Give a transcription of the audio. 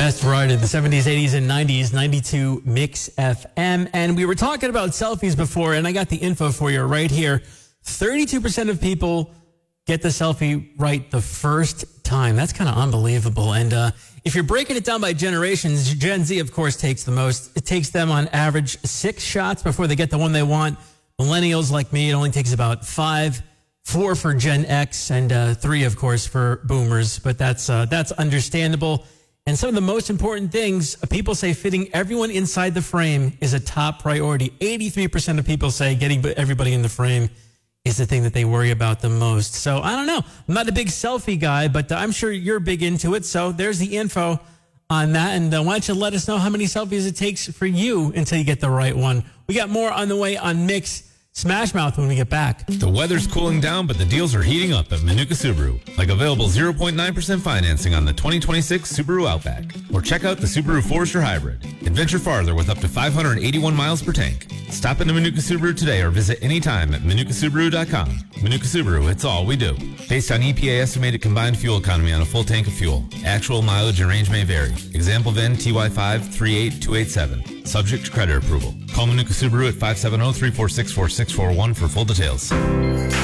best variety of the 70s, 80s, and 90s, 92 Mix FM. And we were talking about selfies before, and I got the info for you right here. 32% of people get the selfie right the first time. That's kind of unbelievable. And if you're breaking it down by generations, Gen Z, of course, takes the most. It takes them on average 6 shots before they get the one they want. Millennials like me, it only takes about 5. 4 for Gen X, and 3, of course, for boomers. But that's understandable. And some of the most important things, people say fitting everyone inside the frame is a top priority. 83% of people say getting everybody in the frame is the thing that they worry about the most. So I don't know. I'm not a big selfie guy, but I'm sure you're big into it. So there's the info on that. And why don't you let us know how many selfies it takes for you until you get the right one. We got more on the way on Mix Smash Mouth when we get back. The weather's cooling down, but the deals are heating up at Manuka Subaru. Like available 0.9% financing on the 2026 Subaru Outback. Or check out the Subaru Forester Hybrid. Adventure farther with up to 581 miles per tank. Stop into Manuka Subaru today or visit anytime at ManukaSubaru.com. Manuka Subaru, it's all we do. Based on EPA estimated combined fuel economy on a full tank of fuel. Actual mileage and range may vary. Example VIN TY5 38287. Subject to credit approval. Call Manuka Subaru at 570-346-4641 for full details.